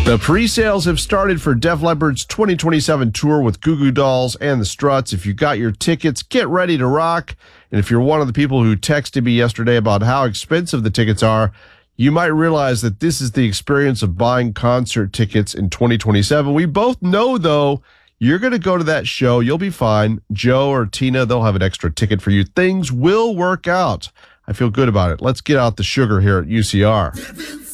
The pre-sales have started for Def Leppard's 2027 tour with Goo Goo Dolls and the Struts. If you got your tickets, get ready to rock. And if you're one of the people who texted me yesterday about how expensive the tickets are, you might realize that this is the experience of buying concert tickets in 2027. We both know, though, you're going to go to that show. You'll be fine. Joe or Tina, they'll have an extra ticket for you. Things will work out. I feel good about it. Let's get out the sugar here at UCR.